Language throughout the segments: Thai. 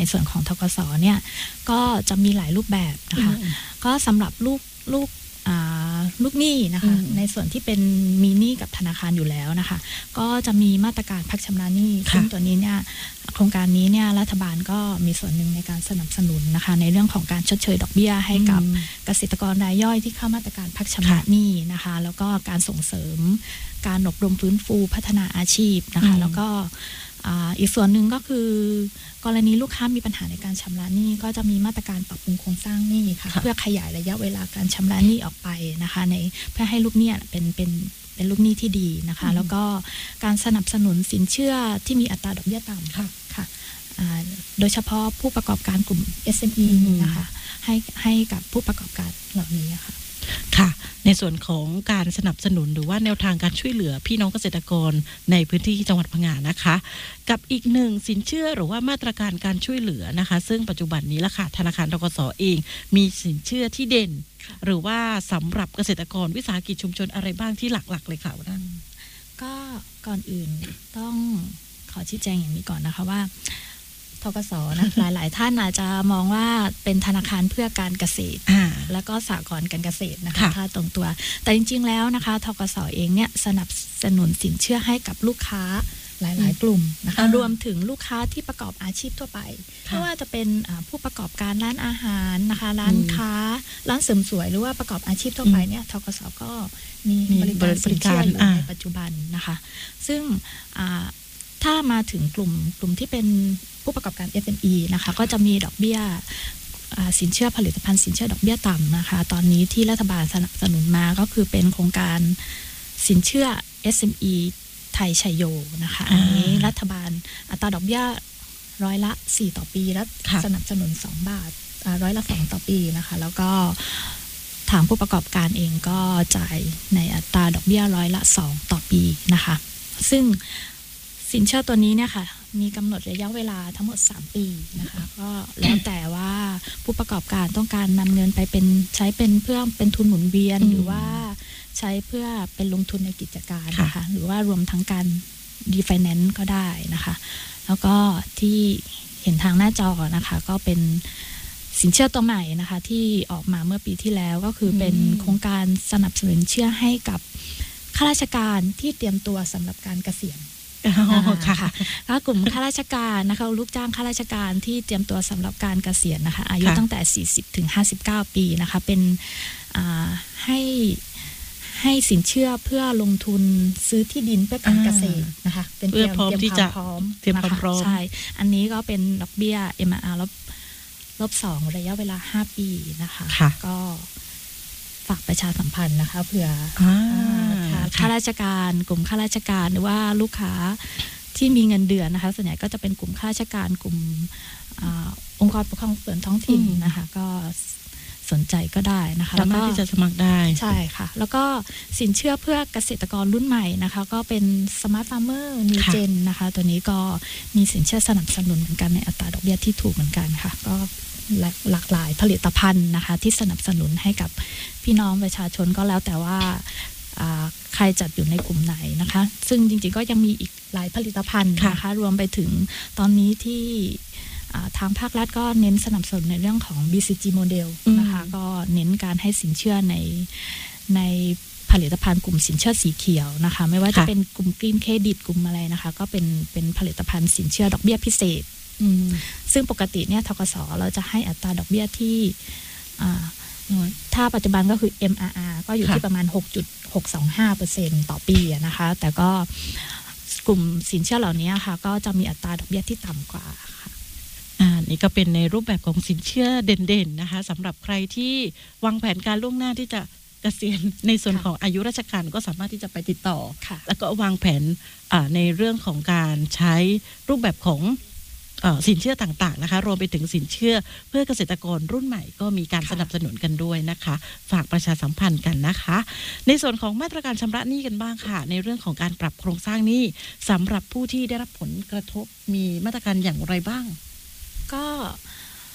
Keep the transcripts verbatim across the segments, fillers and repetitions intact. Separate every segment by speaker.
Speaker 1: ส่วนของธกส.เนี่ยก็จะมีหลายรูปแบบนะคะก็สำหรับลูกลูกลูกหนี้นะคะในส่วนที่เป็นมีหนี้กับธนาคารอยู่แล้วนะคะก็จะมีมาตรการพักชำระหนี้ซึ่งตัวนี้เนี่ยโครงการนี้เนี่ยรัฐบาลก็มีส่วนหนึ่งในการสนับสนุนนะคะในเรื่องของการชดเชยดอกเบี้ยให้กับเกษตรกรรายย่อยที่เข้ามาตรการพักชำระหนี้นะคะแล้วก็การส่งเสริมการอบรมฟื้นฟูพัฒนาอาชีพนะคะแล้วก็อีกส่วนหนึ่งก็คือกรณีลูกค้ามีปัญหาในการชำระหนี้ก็จะมีมาตรการปรับปรุงโครงสร้างหนี้ค่ะเพื่อขยายระยะเวลาการชำระหนี้ออกไปนะคะในเพื่อให้ลูกหนี้เป็นเป็นเป็นลูกหนี้ที่ดีนะคะแล้วก็การสนับสนุนสินเชื่อที่มีอัตราดอกเบี้ยต่ำค่ะค่ะโดยเฉพาะผู้ประกอบการกลุ่ม เอส เอ็ม อี นะคะให้ให้กับผู้ประกอบการเหล่านี้ค่ะ
Speaker 2: ค่ะในส่วนของการสนับสนุนหรือว่าแนวทางการช่วยเหลือพี่น้องเกษตรกรในพื้นที่จังหวัดพังงานะคะกับอีกหนึ่งสินเชื่อหรือว่ามาตรการการช่วยเหลือนะคะซึ่งปัจจุบันนี้ละค่ะธนาคารธกส.เองมีสินเชื่อที่เด่นหรือว่าสำหรับเกษตรกรวิสาหกิจชุมชนอะไรบ้างที่หลักๆเลยค่ะว่านั่น
Speaker 1: ก็ก่อนอื่นต้องขอชี้แจงอย่างนี้ก่อนนะคะว่าธกส.นะหลายๆท่านอาจจะมองว่าเป็นธนาคารเพื่อการเกษตรแล้วก็สหกรณ์การเกษตรนะคะถ้าตรงตัวแต่จริงๆแล้วนะคะธกส.เองเนี่ยสนับสนุนสินเชื่อให้กับลูกค้าหลายๆกลุ่มนะคะรวมถึงลูกค้าที่ประกอบอาชีพทั่วไปไม่ว่าจะเป็นผู้ประกอบการร้านอาหารนะคะร้านค้าร้านเสริมสวยหรือว่าประกอบอาชีพทั่วไปเนี่ยธกส.ก็มีบริการสินเชื่ออยู่ในปัจจุบันนะคะซึ่งถ้ามาถึงกลุ่มกลุ่มที่เป็นผู้ประกอบการ เอส เอ็ม อี นะคะก็จะมีดอกเบี้ยสินเชื่อผลิตภัณฑ์สินเชื่อดอกเบี้ยต่ำนะคะตอนนี้ที่รัฐบาลสนับสนุนมาก็คือเป็นโครงการสินเชื่อ เอส เอ็ม อี ไทยชัยโยนะคะอันนี้รัฐบาลอัตราดอกเบี้ยร้อยละสี่ต่อปีและสนับสนุนสองบาทร้อยละสองต่อปีนะคะแล้วก็ทางผู้ประกอบการเองก็จ่ายในอัตราดอกเบี้ยร้อยละสองต่อปีนะคะซึ่งสินเชื่อตัวนี้เนี่ยค่ะมีกำหนดระยะเวลาทั้งหมดสามปีนะคะก็แล้วแต่ว่าผู้ประกอบการต้องการนำเงินไปเป็นใช้เป็นเพื่อเป็นทุนหมุนเวียนหรือว่าใช้เพื่อเป็นลงทุนในกิจการนะคะหรือว่ารวมทั้งการรีไฟแนนซ์ก็ได้นะคะแล้วก็ที่เห็นทางหน้าจอนะคะก็เป็นสินเชื่อตัวใหม่นะคะที่ออกมาเมื่อปีที่แล้วก็คือเป็นโครงการสนับสนุนเชื่อให้กับข้าราชการที่เตรียมตัวสำหรับการเกษียณค่ะก็กลุ่มข้าราชการนะคะลูกจ้างข้าราชการที่เตรียมตัวสำหรับการเกษียณนะคะอายุตั้งแต่สี่สิบถึงห้าสิบเก้าปีนะคะเป็นให้ให้สินเชื่อเพื่อลงทุนซื้อที่ดินเพื่อการเกษตรนะคะเป็นเตรียมพร้อมที่จะพร้อมเตรียมพร้อมใช่อันนี้ก็เป็นดอกเบี้ย เอ็ม อาร์ ลบลบสองระยะเวลาห้าปีนะคะก็ฝากประชาสัมพันธ์นะคะเผื่อข้าราชการกลุ่มข้าราชการหรือว่าลูกค้าที่มีเงินเดือนนะคะส่วนใหญ่ก็จะเป็นกลุ่มข้าราชการกลุ่มองค์กรปกครองส่วนท้องถิ่นนะคะก็สนใจก็ได้นะคะ
Speaker 2: สามารถที่จะสมัครได้
Speaker 1: ใช่ค่ะแล้วก็สินเชื่อเพื่อเกษตรกรรุ่นใหม่นะคะก็เป็น Smart Farmer New Gen นะคะตัวนี้ก็มีสินเชื่อสนับสนุนเหมือนกันในอัตราดอกเบี้ยที่ถูกเหมือนกันค่ะก็หลากหลายผลิตภัณฑ์นะคะที่สนับสนุนให้กับพี่น้องประชาชนก็แล้วแต่ว่าใครจัดอยู่ในกลุ่มไหนนะคะซึ่งจริงๆก็ยังมีอีกหลายผลิตภัณฑ์นะคะรวมไปถึงตอนนี้ที่ทางภาครัฐก็เน้นสนับสนุนในเรื่องของ บี ซี จี โมเดลนะคะก็เน้นการให้สินเชื่อในในผลิตภัณฑ์กลุ่มสินเชื่อสีเขียวนะคะไม่ว่าจะเป็นกลุ่มกรีนเครดิตกลุ่มอะไรนะคะก็เป็นเป็นผลิตภัณฑ์สินเชื่อดอกเบี้ยพิเศษซึ่งปกติเนี่ยธกส.เราจะให้อัตราดอกเบี้ยที่ถ้าปัจจุบันก็คือ เอ็ม อาร์ อาร์ ก็อยู่ที่ประมาณ หกจุดหกสองห้าเปอร์เซ็นต์ ต่อปีนะคะแต่ก็กลุ่มสินเชื่อเหล่านี้ค่ะก็จะมีอัตราดอกเบี้ยที่ต่ำกว่าค่ะ
Speaker 2: อ่านี่ก็เป็นในรูปแบบของสินเชื่อเด่นๆนะคะสำหรับใครที่วางแผนการล่วงหน้าที่จะเกษียณในส่วนของอายุราชการก็สามารถที่จะไปติดต่อแล้วก็วางแผนในเรื่องของการใช้รูปแบบของสินเชื่อต่างๆนะคะรวมไปถึงสินเชื่อเพื่อเกษตรกรรุ่นใหม่ก็มีการสนับสนุนกันด้วยนะคะฝากประชาสัมพันธ์กันนะคะในส่วนของมาตรการชำระหนี้กันบ้างค่ะในเรื่องของการปรับโครงสร้างหนี้สำหรับผู้ที่ได้รับผลกระทบมีมาตรการอย่างไรบ้าง
Speaker 1: ก็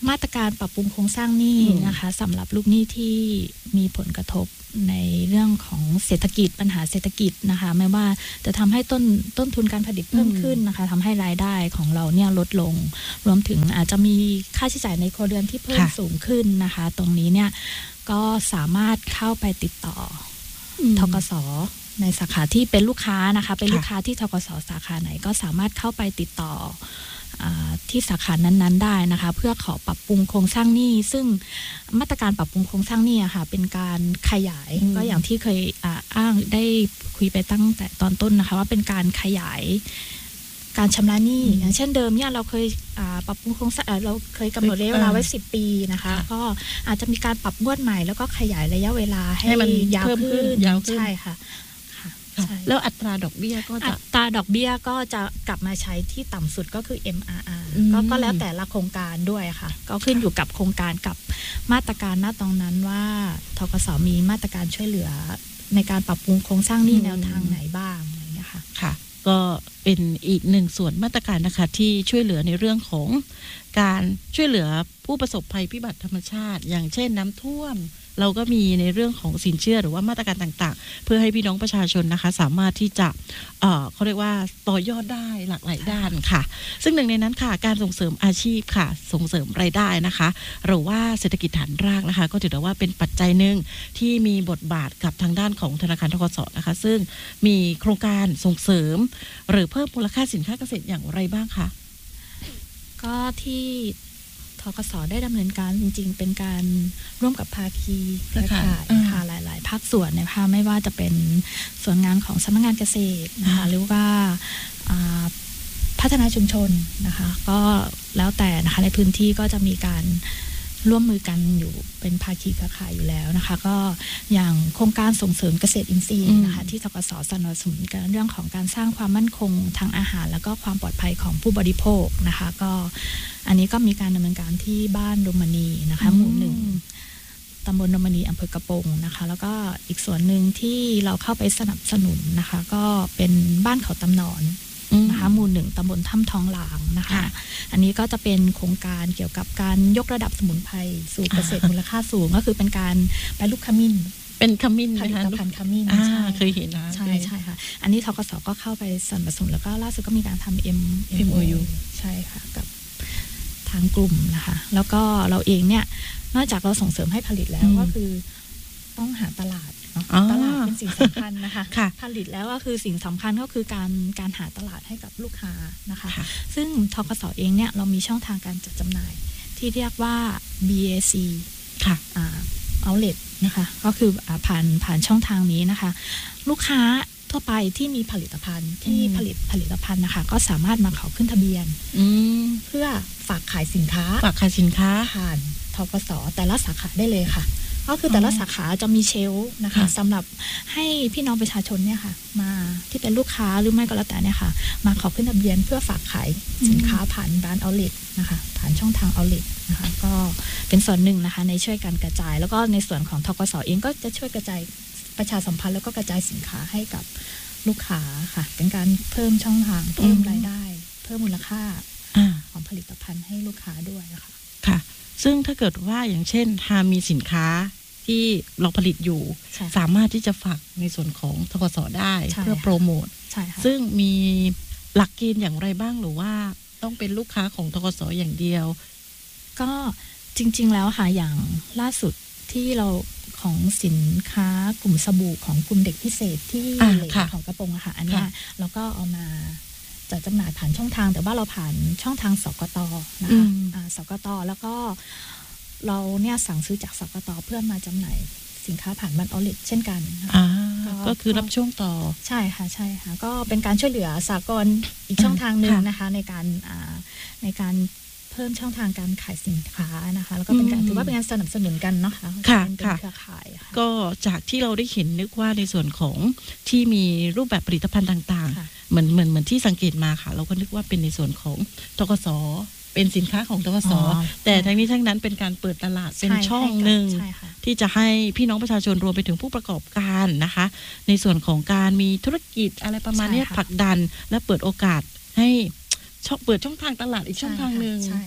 Speaker 1: มาตรการปรับปรุงโครงสร้างหนี้นะคะสำหรับลูกหนี้ที่มีผลกระทบในเรื่องของเศรษฐกิจปัญหาเศรษฐกิจนะคะไม่ว่าจะทำให้ต้นต้นทุนการผลิตเพิ่มขึ้นนะคะทำให้รายได้ของเราเนี่ยลดลงรวมถึงอาจจะมีค่าใช้จ่ายในครัวเรือนที่เพิ่มสูงขึ้นนะคะตรงนี้เนี่ยก็สามารถเข้าไปติดต่อธกส.ในสาขาที่เป็นลูกค้านะคะเป็นลูกค้าที่ธกส.สาขาไหนก็สามารถเข้าไปติดต่อที่สาขานั้นๆได้นะคะเพื่อขอปรับปรุงโครงสร้างหนี้ซึ่งมาตรการปรับปรุงโครงสร้างหนี้ค่ะเป็นการขยายก็อย่างที่เคยอ้างได้คุยไปตั้งแต่ตอนต้นนะคะว่าเป็นการขยายการชำระหนี้อย่างเช่นเดิมเนี่ยเราเคยปรับปรุงโครงสร้างเราเคยกำหนดระยะเวลาไว้สิบปีนะคะก็อาจจะมีการปรับงวดใหม่แล้วก็ขยายระยะเวลาให้มันยาวขึ้นใช่ค่ะ
Speaker 2: แล้วอัตราดอกเบี้ยก็จะ
Speaker 1: อัตราดอกเบี้ยก็จะกลับมาใช้ที่ต่ำสุดก็คือ เอ็ม อาร์ อาร์ ก็ก็แล้วแต่ละโครงการด้วยค่ะก็ขึ้นอยู่กับโครงการกับมาตรการณตรงนั้นว่าธกส.มีมาตรการช่วยเหลือในการปรับปรุงโครงสร้างหนี้แนวทางไหนบ้างอะไรอย่างเงี้ยค่ะ
Speaker 2: ค่ะก็เป็นอีกหนึ่งส่วนมาตรการนะคะที่ช่วยเหลือในเรื่องของการช่วยเหลือผู้ประสบภัยพิบัติธรรมชาติอย่างเช่นน้ำท่วมเราก็มีในเรื่องของสินเชื่อหรือว่ามาตรการต่างๆเพื่อให้พี่น้องประชาชนนะคะสามารถที่จะ เอ่อ เขาเรียกว่าต่อยอดได้หลากหลายด้านค่ะซึ่งหนึ่งในนั้นค่ะการส่งเสริมอาชีพค่ะส่งเสริมรายได้นะคะหรือว่าเศรษฐกิจฐานรากนะคะก็ถือได้ว่าเป็นปัจจัยหนึ่งที่มีบทบาทกับทางด้านของธนาคารธกส.นะคะซึ่งมีโครงการส่งเสริมหรือเพิ่มมูลค่าสินค้าเกษตรอย่างไรบ้างคะ
Speaker 1: ก็ที่ธกส.ได้ดำเนินการจริงๆเป็นการร่วมกับภาคีเครือข่ายค่ะหลายๆภาคส่วนนะคะไม่ว่าจะเป็นส่วนงานของสำนักงานเกษตรนะคะหรือว่าพัฒนาชุมชนนะคะก็แล้วแต่นะคะในพื้นที่ก็จะมีการร่วมมือกันอยู่เป็นภาคีเครือข่ายอยู่แล้วนะคะก็อย่างโครงการส่งเสริมเกษตรอินทรีย์นะคะที่ธกส.สนับสนุนกันเรื่องของการสร้างความมั่นคงทางอาหารแล้วก็ความปลอดภัยของผู้บริโภคนะคะก็อันนี้ก็มีการดำเนินการที่บ้านดมณีนะคะหมู่หนึ่งตำบลดมณีอำเภอกระโปรงนะคะแล้วก็อีกส่วนหนึ่งที่เราเข้าไปสนับสนุนนะคะก็เป็นบ้านเขาตำหนอนนะคะหมู่หนึ่งตำบลถ้ำทองหลางนะคะอันนี้ก็จะเป็นโครงการเกี่ยวกับการยกระดับสมุนไพรสู่เกษตรมูลค่าสูงก็คือเป็นการแปรรูปขมิ้น
Speaker 2: เป็นขมิ้น
Speaker 1: ผลิตภัณฑ์ขมิ้น
Speaker 2: ใช่เคยเห็นนะ
Speaker 1: ใช่ใช่ค่ะอันนี้ธกส.ก็เข้าไปสนับสนุนแล้วก็ล่าสุดก็มีการทำ M
Speaker 2: เอ็ม โอ ยู
Speaker 1: ใช่ค่ะกับทางกลุ่มนะคะแล้วก็เราเองเนี่ยนอกจากเราส่งเสริมให้ผลิตแล้วก็คือต้องหาตลาดตลาดเป็นสิ่งสำคัญนะคะผลิตแล้วก็คือสิ่งสำคัญก็คือการการหาตลาดให้กับลูกค้านะคะซึ่งธกส.เองเนี่ยเรามีช่องทางการจัดจำหน่ายที่เรียกว่า บี เอ ซี
Speaker 2: ค่ะ
Speaker 1: outlet นะคะก็คือผ่านผ่านช่องทางนี้นะคะลูกค้าทั่วไปที่มีผลิตภัณฑ์ที่ผลิตผลิตภัณฑ์นะคะก็สามารถมาขอขึ้นทะเบียนเพื่อฝากขายสินค้า
Speaker 2: ฝากขายสินค้า
Speaker 1: ผ่านธกส.แต่ละสาขาได้เลยค่ะก็คือแต่ละสาขาจะมีเชลฟ์นะคะสำหรับให้พี่น้องประชาชนเนี่ยค่ะมาที่เป็นลูกค้าหรือไม่ก็แล้วแต่เนี่ยค่ะมาขอขึ้นทะเบียนเพื่อฝากขายสินค้าผ่านร้านเอาท์เล็ตนะคะผ่านช่องทางเอาท์เล็ตนะคะก็เป็นส่วนหนึ่งนะคะในช่วยกันกระจายแล้วก็ในส่วนของธกส.เองก็จะช่วยกระจายประชาสัมพันธ์แล้วก็กระจายสินค้าให้กับลูกค้าค่ะเป็นการเพิ่มช่องทางเพิ่มรายได้เพิ่มมูลค่าของผลิตภัณฑ์ให้ลูกค้าด้วยนะคะ
Speaker 2: ค่ะซึ่งถ้าเกิดว่าอย่างเช่นถ้ามีสินค้าที่เราผลิตอยู่สามารถที่จะฝากในส่วนของธกส.ได้เพื่อโปรโมทซึ่งมีหลักเกณฑ์อย่างไรบ้างหรือว่าต้องเป็นลูกค้าของธกส.อย่างเดียว
Speaker 1: ก็จริงๆแล้วค่ะอย่างล่าสุดที่เราของสินค้ากลุ่มสบู่ของกลุ่มเด็กพิเศษที่เหลของกระโปรงอะค่ะอันนี้เราก็เอามาจัดจำหน่ายผ่านช่องทางแต่ว่าเราผ่านช่องทางสกต.นะคะสกต.แล้วก็เราเนี่ยสั่งซื้อจากสกต.เพื่อมาจำหน่ายสินค้าผ่านบ้านเอาท์เล็ตเช่นกัน
Speaker 2: ก็คือรับช่วงต่อ
Speaker 1: ใช่ค่ะใช่ค่ะก็เป็นการช่วยเหลือสากลอีกช่องทางหนึ่งนะคะในการในการเพิ่มช่องทางการขายสินค้านะคะแล้วก็เป็นการถือว่าเป็นการสนับสนุนกันเนาะค่ะ
Speaker 2: เป็นเครือข่ายก็จากที่เราได้เห็นนึกว่าในส่วนของที่มีรูปแบบผลิตภัณฑ์ต่างๆเหมือนเหมือนเหมือนที่สังเกตมาค่ะเราก็นึกว่าเป็นในส่วนของธกส.เป็นสินค้าของธกส.แต่ทั้งนี้ทั้งนั้นเป็นการเปิดตลาดเป็นช่องหนึ่งที่จะให้พี่น้องประชาชนรวมไปถึงผู้ประกอบการนะคะในส่วนของการมีธุรกิจอะไรประมาณนี้ผลักดันและเปิดโอกาสให้ช่องเปิดช่องทางตลาดอีกช่องทางหนึ่ง
Speaker 1: ใช่ใช่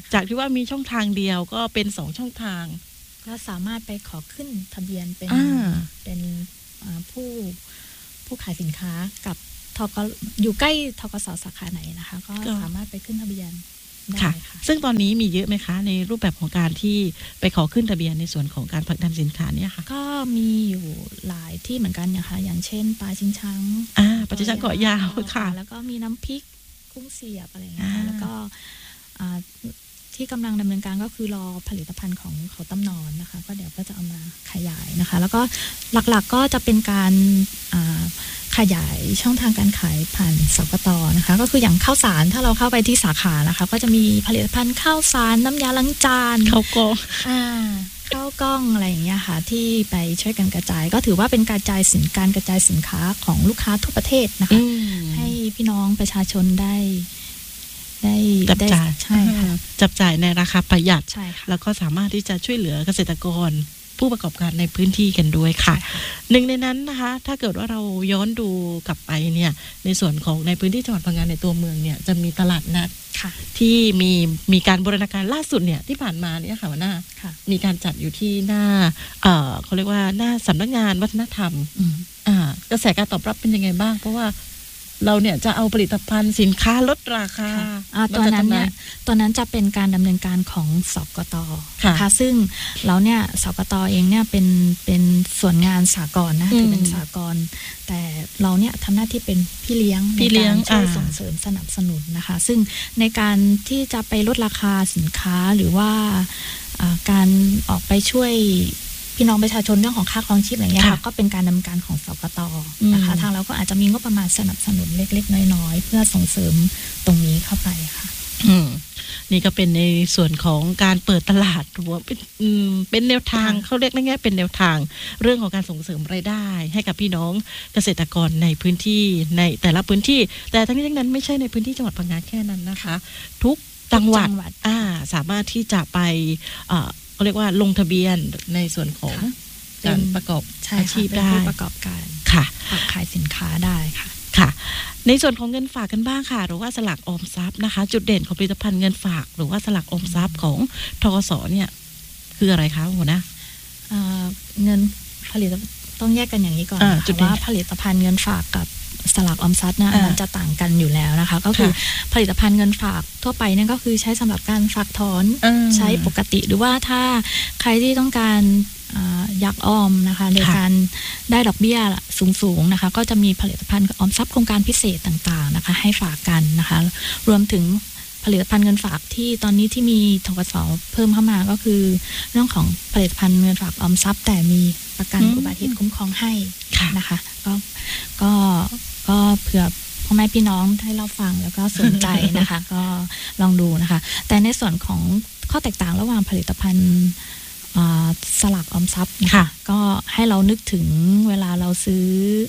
Speaker 2: จากที่ว่ามีช่องทางเดียวก็เป็นสองช่องทาง
Speaker 1: ก็สามารถไปขอขึ้นทะเบียนเป็นเป็นผู้ผู้ขายสินค้ากับทกอยู่ใกล้ทกส.สาขาไหนนะคะก็สามารถไปขึ้นทะเบียนได้ค่ะ
Speaker 2: ซึ่งตอนนี้มีเยอะไหมคะในรูปแบบของการที่ไปขอขึ้นทะเบียนในส่วนของการผลักดันสินค้าเนี่ยค่ะ
Speaker 1: ก็มีอยู่หลายที่เหมือนกันนะคะอย่างเช่นปลาชิงช้าง
Speaker 2: อ่าปลาชิงช้างเกาะยาวค่ะ
Speaker 1: แล้วก็มีน้ำพริกกุ้งเสียบอะไรอย่างเงี้ยแล้วก็ที่กำลังดำเนินการก็คือรอผลิตภัณฑ์ของเขาตำนอนนะคะก็เดี๋ยวก็จะเอามาขยายนะคะแล้วก็หลักๆก็จะเป็นการขยายช่องทางการขายผ่านสกต.นะคะก็คืออย่างข้าวสารถ้าเราเข้าไปที่สาขานะคะก็จะมีผลิตภัณฑ์ข้าวสารน้ำยาล้างจาน
Speaker 2: ข้าวกล้อง
Speaker 1: อ่าข้าวกล้องอะไรอย่างเงี้ยค่ะที่ไปช่วยกันกระจายก็ถือว่าเป็นการกระจายสินการกระจายสินค้าของลูกค้าทั่วประเทศนะคะให้พี่น้องประชาชนได้ได้
Speaker 2: จับจ่าย
Speaker 1: ใช่ค่ะ
Speaker 2: จับจ่ายในราคาประหยัด
Speaker 1: ใช่ค่ะ
Speaker 2: แล้วก็สามารถที่จะช่วยเหลือเกษตรกรผู้ประกอบการในพื้นที่กันด้วยค่ะหนึ่งในนั้นนะคะถ้าเกิดว่าเราย้อนดูกลับไปเนี่ยในส่วนของในพื้นที่จังหวัดพังงาในตัวเมืองเนี่ยจะมีตลาดนัดที่มีมีการบูรณาการล่าสุดเนี่ยที่ผ่านมาเนี่ยค่ะว่าหน้ามีการจัดอยู่ที่หน้าเอ่อเขาเรียกว่าหน้าสำนักงานวัฒนธรรมอ่ากระแสการตอบรับเป็นยังไงบ้างเพราะว่าเราเนี่ยจะเอาผลิตภัณฑ์สินค้าลดราคา
Speaker 1: ตัวนั้นเนี่ยตัวนั้นจะเป็นการดำเนินการของสกต.ค่ะซึ่งเราเนี่ยสกต.เองเนี่ยเป็นเป็นส่วนงานสากลนะถือเป็นสากลแต่เราเนี่ยทำหน้าที่เป็นพี่เลี้ยงในการช่วยส่งเสริมสนับสนุนนะคะซึ่งในการที่จะไปลดราคาสินค้าหรือว่าการออกไปช่วยพี่น้องประชาชนเรื่องของค่าครองชีพอะไรเงี้ยค่ะก็เป็นการดำเนินการของสกต.นะคะทางเราก็อาจจะมีงบประมาณสนับสนุนเล็กๆน้อยๆเพื่อส่งเสริมตรงนี้เข้าไปค่ะ
Speaker 2: อืมนี่ก็เป็นในส่วนของการเปิดตลาดหรือว่าเป็นอืมเป็นแนวทางเขาเรียกง่ายๆเป็นแนวทางเรื่องของการส่งเสริมรายได้ให้กับพี่น้องเกษตรกรในพื้นที่ในแต่ละพื้นที่แต่ทั้งนี้ทั้งนั้นไม่ใช่ในพื้นที่จังหวัดพังงาแค่นั้นนะคะทุกจังหวัดอ่าสามารถที่จะไปอ่าเขาเรียกว่าลงทะเบียนในส่วนของการประกอบอาชีพได้
Speaker 1: ประกอบการ
Speaker 2: ค่ะ
Speaker 1: ขายสินค้าได้ค่ะ
Speaker 2: ค่ะในส่วนของเงินฝากกันบ้างค่ะหรือว่าสลากออมทรัพย์นะคะจุดเด่นของผลิตภัณฑ์เงินฝากหรือว่าสลากออมทรัพย์ของธกส.เนี่ยคืออะไรคะหัวหน้า
Speaker 1: เงินผลิตต้องแยกกันอย่างนี้ก่อนว่าผลิตภัณฑ์เงินฝากกับสลากออมทรัพย์เนี่ยมันจะต่างกันอยู่แล้วนะคะก็คือผลิตภัณฑ์เงินฝากทั่วไปเนี่ยก็คือใช้สำหรับการฝากถอนใช้ปกติหรือว่าถ้าใครที่ต้องการอยากออมนะคะโดยการได้ดอกเบี้ยสูงๆนะคะก็จะมีผลิตภัณฑ์ออมทรัพย์โครงการพิเศษต่างๆนะคะให้ฝากกันนะคะรวมถึงผลิตภัณฑ์เงินฝากที่ตอนนี้ที่มีธกส.เพิ่มเข้ามาก็คือเรื่องของผลิตภัณฑ์เงินฝากออมทรัพย์แต่มีประกันอุบัติเหตุคุ้มครองให้นะคะก็ก็ก็เผื่อพ่อแม่พี่น้องให้เราฟังแล้วก็สนใจนะคะก็ลองดูนะคะแต่ในส่วนของข้อแตกต่างระหว่างผลิตภัณฑ์สลากออมทรัพย์นะคะก็ให้เรานึกถึงเวลาเราซื้อ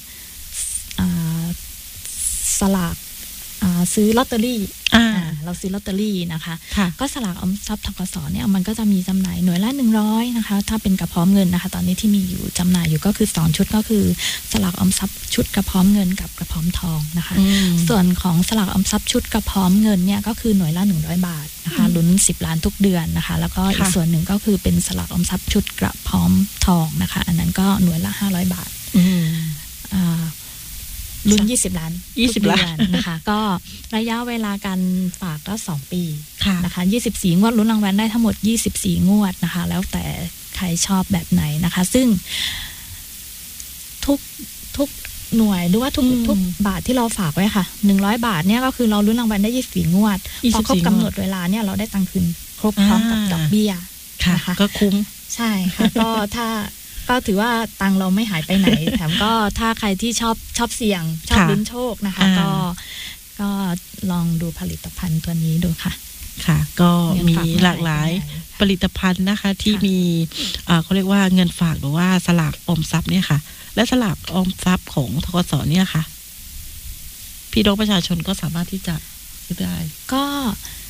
Speaker 1: สลากซื้อลอตเตอรี่เราซื้อลอตเตอรี่นะคะก็สลากออมทรัพย์ธกส.เนี่ยมันก็จะมีจำหน่ายหน่วยละหนึ่งร้อยนะคะถ้าเป็นกระพร้อมเงินนะคะตอนนี้ที่มีอยู่จำหน่ายอยู่ก็คือสองชุดก็คือสลากออมทรัพย์ชุดกระพร้อมเงินกับกระพร้อมทองนะคะส่วนของสลากออมทรัพย์ชุดกระพร้อมเงินเนี่ยก็คือหน่วยละหนึ่งร้อยบาทนะคะลุ้นสิบล้านทุกเดือนนะคะแล้วก็อีกส่วนหนึ่งก็คือเป็นสลากออมทรัพย์ชุดกระพร้อมทองนะคะอันนั้นก็หน่วยละห้าร้อยบาทรุ่นยี่สิบล้าน
Speaker 2: ยี่สิบล้าน
Speaker 1: นะคะก็ระยะเวลาการฝากก็สองปีนะคะยี่สิบสี่งวดลุ้นรางวัลได้ทั้งหมดยี่สิบสี่งวดนะคะแล้วแต่ใครชอบแบบไหนนะคะซึ่งทุกทุกหน่วยหรือว่าทุกทุกบาทที่เราฝากไว้ค่ะหนึ่งร้อยบาทเนี่ยก็คือเราลุ้นรางวัลได้ยี่สิบสี่งวดพอครบกำหนดเวลาเนี่ยเราได้ตังค์คืนครบพร้อมกับดอกเบี้ย
Speaker 2: นะคะก็คุ้ม
Speaker 1: ใช่ค่ะก็ถ้าก็ถือว่าตังเราไม่หายไปไหนแถมก็ถ้าใครที่ชอบชอบเสี่ยงชอบลุ้นโชคนะคะก็ก็ลองดูผลิตภัณฑ์ตัวนี้ดูค่ะ
Speaker 2: ค่ะก็มีหลากหลายผลิตภัณฑ์นะคะที่มีเขาเรียกว่าเงินฝากหรือว่าสลากออมทรัพย์เนี่ยค่ะและสลากออมทรัพย์ของธกส.เนี่ยค่ะพี่น้องประชาชนก็สามารถที่จะซื้อได้
Speaker 1: ก็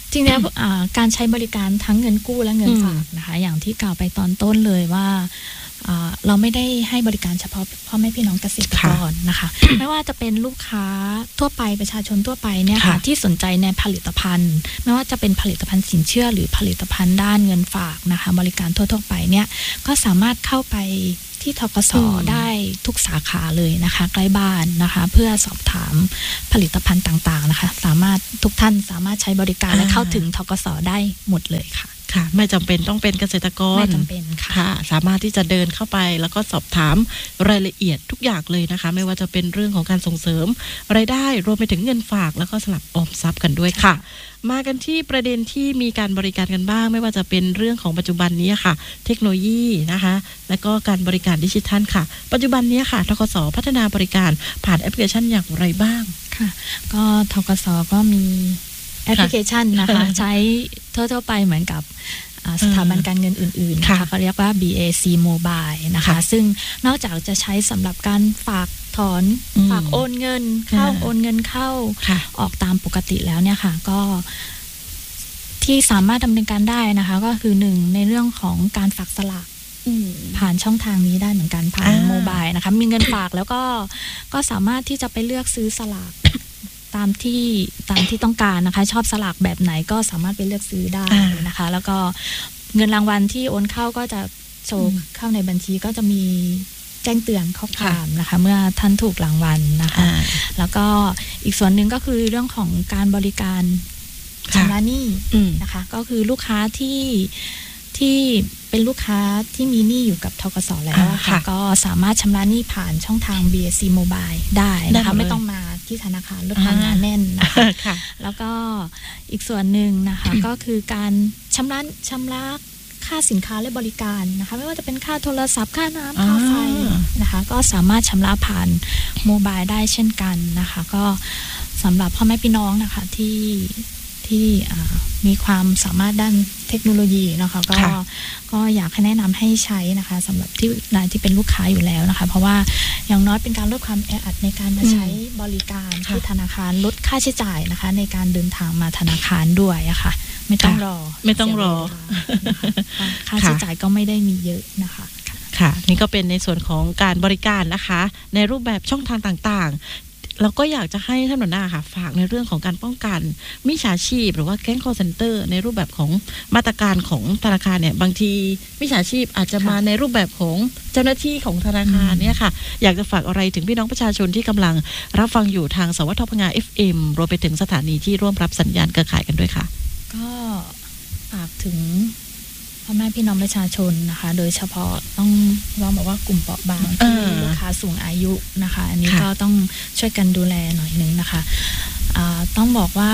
Speaker 1: จริงแล้วการใช้บริการทั้งเงินกู้และเงินฝากนะคะอย่างที่กล่าวไปตอนต้นเลยว่าเราไม่ได้ให้บริการเฉพาะพ่อแม่พี่น้องเกษตรกรนะคะไม่ว่าจะเป็นลูกค้าทั่วไปประชาชนทั่วไปเนี่ยค่ะที่สนใจในผลิตภัณฑ์ไม่ว่าจะเป็นผลิตภัณฑ์สินเชื่อหรือผลิตภัณฑ์ด้านเงินฝากนะคะบริการทั่วๆไปเนี่ยก็สามารถเข้าไปที่ธกส.ได้ทุกสาขาเลยนะคะใกล้บ้านนะคะเพื่อสอบถามผลิตภัณฑ์ต่างๆนะคะสามารถทุกท่านสามารถใช้บริการและเข้าถึงธกส.ได้หมดเลยค่ะ
Speaker 2: ค่ะไม่จำเป็นต้องเป็นเกษตรกร
Speaker 1: ไม่จำเป็นค่ะ
Speaker 2: สามารถที่จะเดินเข้าไปแล้วก็สอบถามรายละเอียดทุกอย่างเลยนะคะไม่ว่าจะเป็นเรื่องของการส่งเสริมรายได้รวมไปถึงเงินฝากแล้วก็สลับออมทรัพย์กันด้วยค่ะมากันที่ประเด็นที่มีการบริการกันบ้างไม่ว่าจะเป็นเรื่องของปัจจุบันนี้ค่ะเทคโนโลยีนะคะและก็การบริการดิจิทัลค่ะปัจจุบันนี้ค่ะธกส.พัฒนาบริการผ่านแอปพลิเคชันอย่างไรบ้าง
Speaker 1: ค่ะก็ธกส.ก็มีแอปพลิเคชันนะคะใช้ทั่วๆไปเหมือนกับสถาบันการเงินอื่นๆนะคะเขาเรียกว่า บี เอ ซี Mobile นะคะซึ่งนอกจากจะใช้สำหรับการฝากถอนฝากโอนเงินเข้าโอนเงินเข้าออกตามปกติแล้วเนี่ยค่ะก็ที่สามารถดำเนินการได้นะคะก็คือหนึ่งในเรื่องของการฝากสลากผ่านช่องทางนี้ได้เหมือนกันผ่านโมบายนะคะมีเงินฝากแล้วก็ก็สามารถที่จะไปเลือกซื้อสลากตามที่ตามที่ต้องการนะคะชอบสลากแบบไหนก็สามารถไปเลือกซื้อได้นะคะแล้วก็เงินรางวัลที่โอนเข้าก็จะโชว์เข้าในบัญชีก็จะมีแจ้งเตือนข้อความนะคะเมื่อท่านถูกรางวัลนะคะแล้วก็อีกส่วนหนึ่งก็คือเรื่องของการบริการชำระหนี้นะคะก็คือลูกค้าที่ที่เป็นลูกค้าที่มีหนี้อยู่กับธกส.แล้วค่ะก็สามารถชำระหนี้ผ่านช่องทาง บี เอ ซี Mobile ได้นะคะไม่ต้องมาที่ธนาคารลูกค้างานแน่นนะคะแล้วก็อีกส่วนหนึ่งนะคะก็คือการชำระชำระค่าสินค้าและบริการนะคะไม่ว่าจะเป็นค่าโทรศัพท์ค่าน้ำค่าไฟนะคะก็สามารถชำระผ่านโมบายได้เช่นกันนะคะก็สำหรับพ่อแม่พี่น้องนะคะที่ที่มีความสามารถด้านเทคโนโลยีนะคะก็ก็อยากให้แนะนำให้ใช้นะคะสำหรับที่รายที่เป็นลูกค้าอยู่แล้วนะคะเพราะว่าอย่างน้อยเป็นการลดความแออัดในการมาใช้บริการที่ธนาคารลดค่าใช้จ่ายนะคะในการเดินทางมาธนาคารด้วยอะค่ะไม่ต้องรอ
Speaker 2: ไม่ต้องรอ
Speaker 1: ค่าใช้จ่ายก็ไม่ได้มีเยอะนะคะ
Speaker 2: ค่ะนี่ก็เป็นในส่วนของการบริการนะคะในรูปแบบช่องทางต่างๆเราก็อยากจะให้ท่านหัวหน้าค่ะฝากในเรื่องของการป้องกันมิจฉาชีพหรือว่าแก๊ง call center ในรูปแบบของมาตรการของธนาคารเนี่ยบางทีมิจฉาชีพอาจจะมาในรูปแบบของเจ้าหน้าที่ของธนาคารเนี่ยค่ะอยากจะฝากอะไรถึงพี่น้องประชาชนที่กำลังรับฟังอยู่ทางสวทพง เอฟ เอ็ม รวมไปถึงสถานีที่ร่วมรับสัญญาณเครือข่ายกันด้วยค่ะ
Speaker 1: ก็ฝากถึงพ่อแม่พี่น้องประชาชนนะคะโดยเฉพาะต้องว่าบอกว่ากลุ่มเปราะบางที่ลูกค้าสูงอายุนะคะอันนี้ก็ต้องช่วยกันดูแลหน่อยนึงนะคะต้องบอกว่า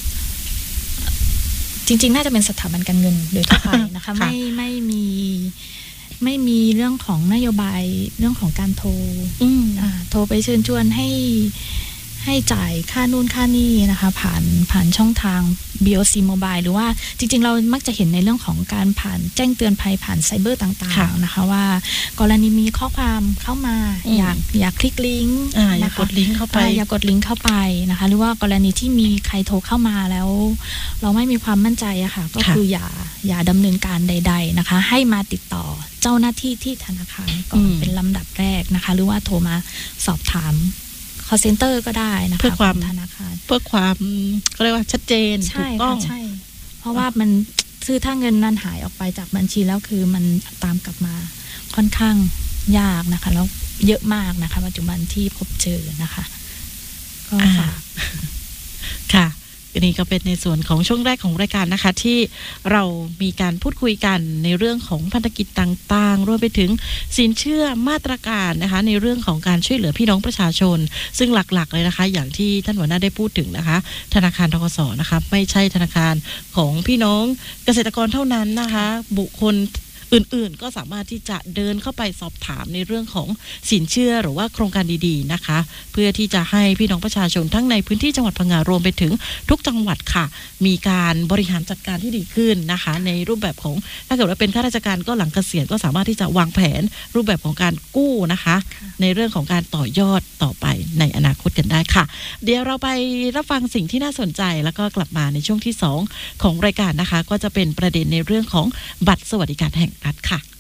Speaker 1: จริงๆน่าจะเป็นสถาบันการเงินโดยทั่วไปนะคะไม่ไม่มีไม่มีเรื่องของนโยบายเรื่องของการโทรโทรไปเชิญชวนให้ให้จ่ายค่านู่นค่านี่นะคะผ่านผ่านช่องทาง บี โอ ซี Mobile หรือว่าจริงๆเรามักจะเห็นในเรื่องของการผ่านแจ้งเตือนภัยผ่านไซเบอร์ต่างๆนะคะว่ากรณีมีข้อความเข้ามาอยากอยากคลิกลิงก์
Speaker 2: อยากกดลิงก์เข้าไป
Speaker 1: อยากกดลิงก์เข้าไปนะคะหรือว่ากรณีที่มีใครโทรเข้ามาแล้วเราไม่มีความมั่นใจอะค่ะก็คืออย่าอย่าดำเนินการใดๆนะคะให้มาติดต่อเจ้าหน้าที่ที่ธนาคารก่อนเป็นลำดับแรกนะคะหรือว่าโทรมาสอบถามcall center ก็ได้นะคะ
Speaker 2: เพื่อความ
Speaker 1: ธนาคาร
Speaker 2: เพื่อความเขาเรียกว่าชัดเจนถูกต้อง
Speaker 1: ใช่เพราะว่ามันคือถ้าเงินนั้นหายออกไปจากบัญชีแล้วคือมันตามกลับมาค่อนข้างยากนะคะแล้วเยอะมากนะคะปัจจุบันที่พบเจอนะคะก็ฝาก
Speaker 2: ค่ะนี่ก็เป็นในส่วนของช่วงแรกของรายการนะคะที่เรามีการพูดคุยกันในเรื่องของพันธกิจต่างๆรวมไปถึงสินเชื่อมาตรการนะคะในเรื่องของการช่วยเหลือพี่น้องประชาชนซึ่งหลักๆเลยนะคะอย่างที่ท่านหัวหน้าได้พูดถึงนะคะธนาคารธกส.นะคะไม่ใช่ธนาคารของพี่น้องเกษตรกรเท่านั้นนะคะบุคคลอื่นๆก็สามารถที่จะเดินเข้าไปสอบถามในเรื่องของสินเชื่อหรือว่าโครงการดีๆนะคะเพื่อที่จะให้พี่น้องประชาชนทั้งในพื้นที่จังหวัดพังงารวมไปถึงทุกจังหวัดค่ะมีการบริหารจัดการที่ดีขึ้นนะคะในรูปแบบของถ้าเกิดว่าเป็นข้าราชการก็หลังเกษียณก็สามารถที่จะวางแผนรูปแบบของการกู้นะคะในเรื่องของการต่อยอดต่อไปในอนาคตกันได้ค่ะเดี๋ยวเราไปรับฟังสิ่งที่น่าสนใจแล้วก็กลับมาในช่วงที่สองของรายการนะคะก็จะเป็นประเด็นในเรื่องของบัตรสวัสดิการแห่งรัฐค่ะ